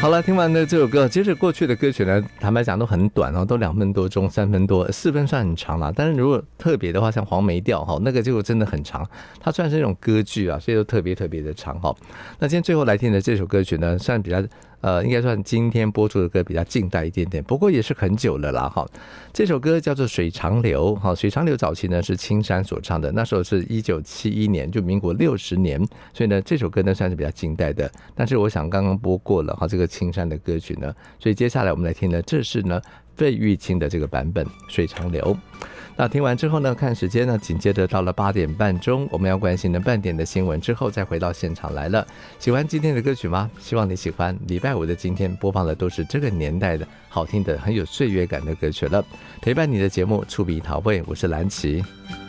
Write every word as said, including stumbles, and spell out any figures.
好了，听完了这首歌，接着过去的歌曲呢，坦白讲都很短哦，都两分多钟、三分多、四分算很长了。但是如果特别的话，像黄梅调哈，那个就真的很长。它算是一种歌剧啊，所以都特别特别的长哈。那今天最后来听的这首歌曲呢，算比较呃，应该算今天播出的歌比较近代一点点，不过也是很久了啦哈。这首歌叫做《水长流》哈，《水长流》早期呢是青山所唱的，那时候是一九七一年，就民国六十年，所以呢这首歌呢算是比较近代的。但是我想刚刚播过了哈，这个青山的歌曲呢，所以接下来我们来听的这是呢费玉清的这个版本《水长流》。那听完之后呢，看时间呢，紧接着到了八点半钟，我们要关心的半点的新闻之后，再回到现场来了。喜欢今天的歌曲吗？希望你喜欢。礼拜五的今天播放的都是这个年代的好听的、很有岁月感的歌曲了。陪伴你的节目触笔陶味，我是蓝琪。